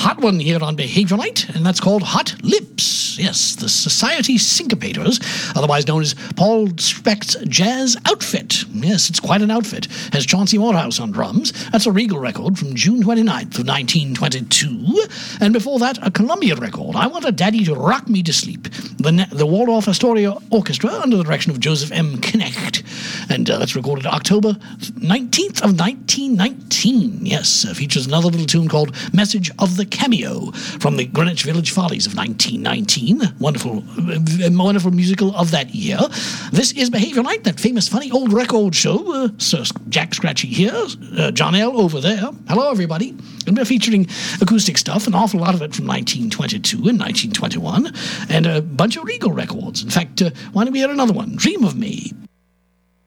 hot one here on Behavior Night, and that's called Hot Lips. Yes, the Society Syncopators, otherwise known as Paul Specht's Jazz Outfit. Yes, it's quite an outfit. Has Chauncey Morehouse on drums. That's a Regal record from June 29th of 1922. And before that, a Columbia record, I Want a Daddy to Rock Me to Sleep. The Waldorf Astoria Orchestra under the direction of Joseph M. Knecht. And that's recorded October 19th of 1919. Yes, features another little tune called Message of the Cameo from the Greenwich Village Follies of 1919. Wonderful musical of that year. This is Behavior Night, that famous funny old record show. Sir Jack Scratchy here, John L. over there. Hello, everybody. And we're featuring acoustic stuff, an awful lot of it from 1922 and 1921, and a bunch of Regal records. In fact, why don't we hear another one? Dream of Me.